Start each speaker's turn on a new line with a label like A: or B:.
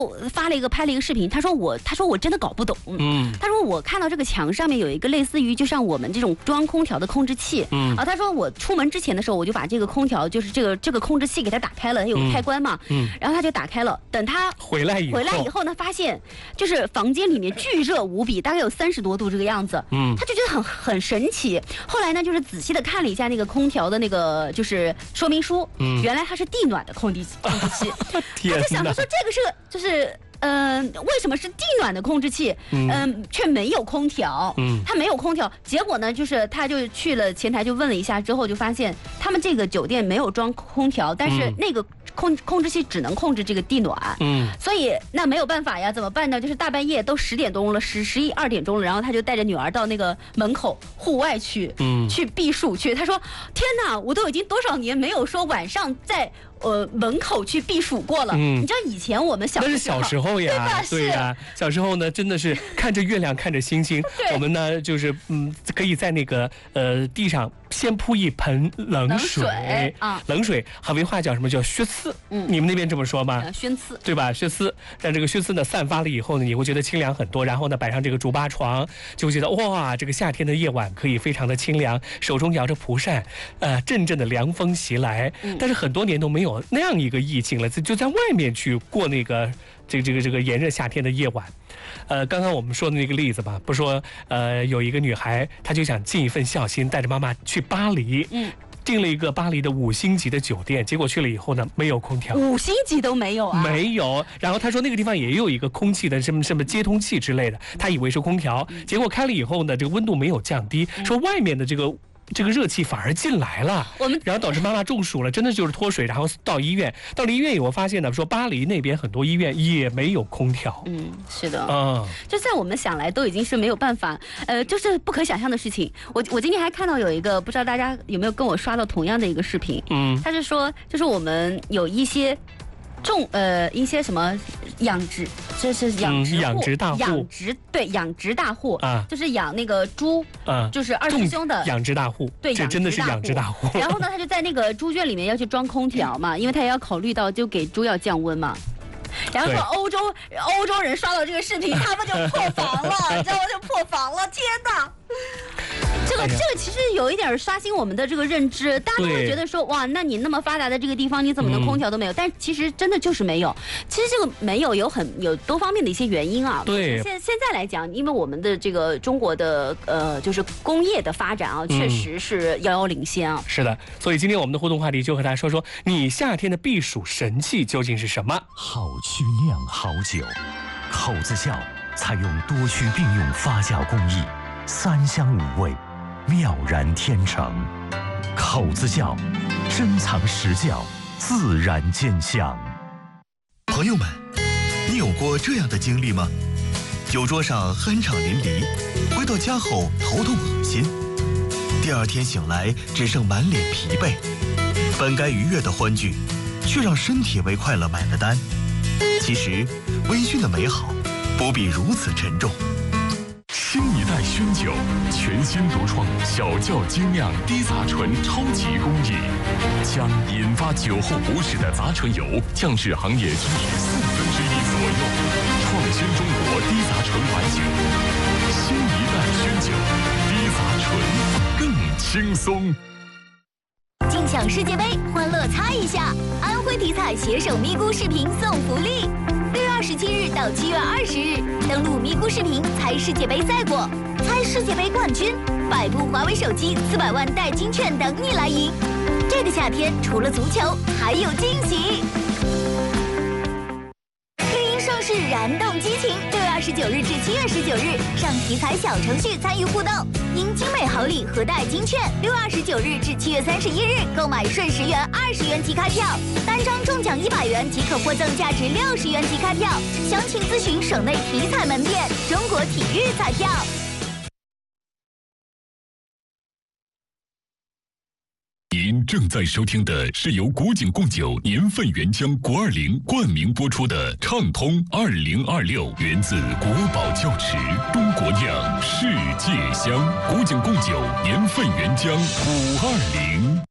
A: 发了一个拍了一个视频，他说我真的搞不懂，他说我看到这个墙上面有一个类似于就像我们这种装空调的控制器，他说我出门之前的时候我就把这个空调就是这个控制器给它打开了，它有个开关嘛，然后他就打开了，等他回来以后呢，发现就是房间里面巨热无比，大概有30多度这个样子，他就觉得很神奇。后来呢，就是仔细的看了一下那个空调的那个就是说明书，原来它是地暖的控制器，他就想着说这个是就是为什么是地暖的控制器，却没有空调，它没有空调，结果呢，就是他就去了前台就问了一下，之后就发现他们这个酒店没有装空调，但是那个控制器只能控制这个地暖，所以那没有办法呀，怎么办呢？就是大半夜都10点钟了，11、2点钟了，然后他就带着女儿到那个门口户外去，去避暑去。他说：“天哪，我都已经多少年没有说晚上在门口去避暑过了。你知道以前我们那
B: 是小时候呀，对呀，小时候呢真的是看着月亮，看着星星，我们呢就是可以在那个地上先铺一盆冷水啊，冷水海威话叫什么叫靴刺，你们那边这么说吗？
A: 宣刺，
B: 对吧？靴刺，让这个靴刺呢散发了以后呢，你会觉得清凉很多。然后呢，摆上这个竹巴床，就会觉得哇，这个夏天的夜晚可以非常的清凉，手中摇着蒲扇，阵阵的凉风袭来。但是很多年都没有那样一个意境了，就在外面去过那个这个炎热夏天的夜晚。刚刚我们说的那个例子吧，不说有一个女孩，她就想尽一份孝心，带着妈妈去巴黎，订了一个巴黎的5星级的酒店，结果去了以后呢，没有空调
A: ，5星级都没有啊，
B: 没有。然后她说那个地方也有一个空气的什么接通器之类的，她以为是空调，结果开了以后呢，这个温度没有降低，说外面的这个热气反而进来了，然后导致妈妈中暑了，真的就是脱水，然后到了医院以后发现呢，说巴黎那边很多医院也没有空调。
A: 是的，就在我们想来都已经是没有办法，就是不可想象的事情。我今天还看到有一个，不知道大家有没有跟我刷到同样的一个视频，他是说就是我们有一些一些什么养殖，这是养殖大户，养殖大户啊，就是养那个猪，就是二师兄的
B: 养殖大户，
A: 对，
B: 这真的是养殖大户。
A: 然后呢，他就在那个猪圈里面要去装空调嘛，因为他也要考虑到就给猪要降温嘛。然后说欧洲人刷到这个视频，他们就破防了，你知道吗？就破防了，天哪！这个其实有一点刷新我们的这个认知，大家都会觉得说，哇，那你那么发达的这个地方，你怎么能空调都没有？但其实真的就是没有。其实这个没有有多方面的一些原因啊。
B: 对，
A: 现在来讲，因为我们的这个中国的就是工业的发展啊，确实是遥遥领先啊。
B: 是的，所以今天我们的互动话题就和大家说说，你夏天的避暑神器究竟是什么？
C: 好曲酿好酒，口子窖采用多须并用发酵工艺，3香5味，妙然天成。口子窖，珍藏实窖，自然见香。
D: 朋友们，你有过这样的经历吗？酒桌上酣畅淋漓，回到家后头痛恶心，第2天醒来只剩满脸疲惫，本该愉悦的欢聚，却让身体为快乐买了单。其实，微醺的美好不必如此沉重。
E: 新一代熏酒，全新独创小窖精酿低杂醇超级工艺，将引发酒后不适的杂醇油降至行业均值1/4左右，创新中国低杂醇白酒。新一代熏酒，低杂醇更轻松。
F: 竞抢世界杯，欢乐猜一下！安徽体彩携手咪咕视频送福利，6月27日到7月20日，登录咪咕视频猜世界杯赛果，猜世界杯冠军，100部华为手机，400万代金券等你来赢。这个夏天除了足球，还有惊喜！绿茵盛世，燃动激情！6月29日至7月19日，上体彩小程序参与互动，赢精美好礼和带金券。6月29日至7月31日，购买顺10元、20元即开票，单张中奖100元即可获赠价值60元即开票。详情咨询省内体彩门店。中国体育彩票。
E: 您正在收听的是由古井贡酒年份原浆520冠名播出的畅通2026，源自国宝窖池，中国酿，世界香。古井贡酒年份原浆520。